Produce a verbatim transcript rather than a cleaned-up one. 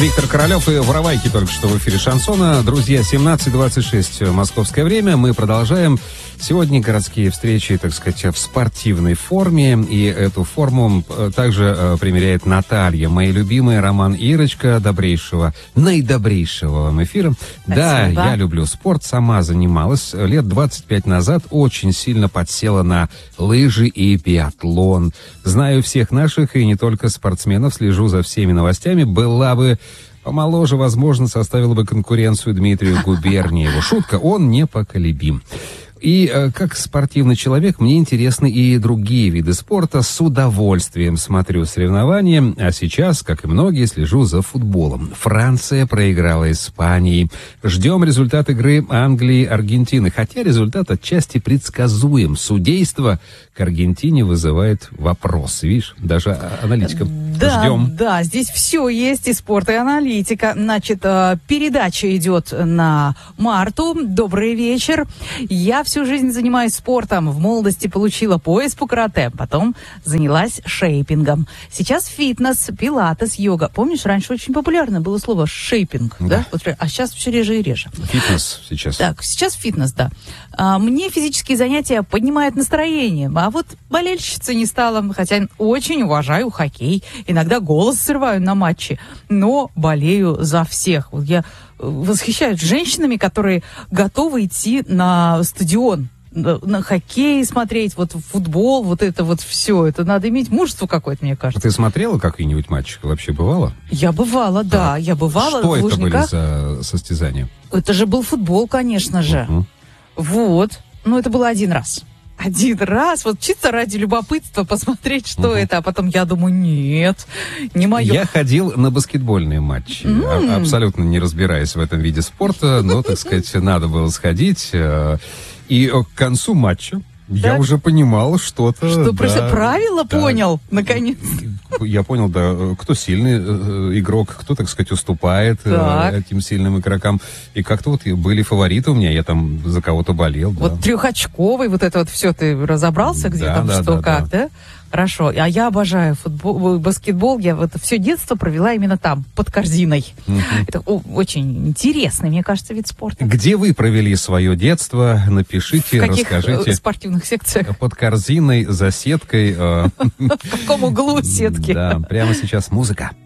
Виктор Королев и Воровайки только что в эфире Шансона. Друзья, семнадцать двадцать шесть московское время. Мы продолжаем. Сегодня городские встречи, так сказать, в спортивной форме. И эту форму также э, примеряет Наталья, моя любимая, роман Ирочка, добрейшего, наидобрейшего вам эфира. Спасибо. Да, я люблю спорт, сама занималась. Лет двадцать пять назад очень сильно подсела на лыжи и биатлон. Знаю всех наших и не только спортсменов, слежу за всеми новостями. Была бы помоложе, возможно, составила бы конкуренцию Дмитрию Губерниеву. Шутка, он непоколебим. И э, как спортивный человек мне интересны и другие виды спорта. С удовольствием смотрю соревнования, а сейчас, как и многие, слежу за футболом. Франция проиграла Испании. Ждем результат игры Англии-Аргентины. Хотя результат отчасти предсказуем. Судейство к Аргентине вызывает вопрос. Видишь, даже аналитика. Да, Ждем. Да, здесь все есть, и спорт, и аналитика. Значит, передача идет на Марту. Добрый вечер. Я всю жизнь занимаюсь спортом. В молодости получила пояс по карате, потом занялась шейпингом. Сейчас фитнес, пилатес, йога. Помнишь, раньше очень популярно было слово шейпинг, да? да? Вот, а сейчас все реже и реже. Фитнес сейчас. Так, сейчас фитнес, да. А, мне физические занятия поднимают настроение, а вот болельщицей не стала, хотя очень уважаю хоккей. Иногда голос срываю на матче, но болею за всех. Вот я восхищаюсь женщинами, которые готовы идти на стадион, на хоккей смотреть, вот футбол, вот это вот все. Это надо иметь мужество какое-то, мне кажется. Ты смотрела какие-нибудь матчи? Вообще бывало? Я бывала, да. да я бывала Что в это Лужниках. были за состязания? Это же был футбол, конечно же. Uh-huh. Вот. Но это было один раз. Один раз, вот чисто ради любопытства посмотреть, что угу. это, а потом я думаю, нет, не мое. Я ходил на баскетбольные матчи, mm. а, абсолютно не разбираясь в этом виде спорта, но, так сказать, надо было сходить. И к концу матча я уже понимал что-то. Что да, просто правила да, понял, наконец. Я понял, да, кто сильный э, игрок, кто, так сказать, уступает э, этим сильным игрокам. И как-то вот были фавориты у меня, я там за кого-то болел. Вот да. Трехочковый, вот это вот все, ты разобрался, где да, там да, что, да, как, да? да? Хорошо. А я обожаю футбол, баскетбол. Я вот все детство провела именно там, под корзиной. Uh-huh. Это о, очень интересный, мне кажется, вид спорта. Где вы провели свое детство? Напишите, в каких расскажите. Спортивных секциях? Под корзиной, за сеткой. В каком углу сетки? Да, прямо сейчас музыка.